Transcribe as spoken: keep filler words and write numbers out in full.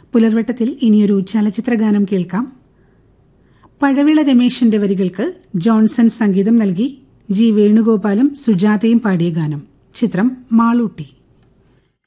പുലർവട്ടത്തിൽ ഇനിയൊരു ചലച്ചിത്ര ഗാനം കേൾക്കാം. പഴവിള രമേശിന്റെ വരികൾക്ക് ജോൺസൺ സംഗീതം നൽകി ജി വേണുഗോപാലും സുജാതയും പാടിയ ഗാനം. ചിത്രം മാളൂട്ടി.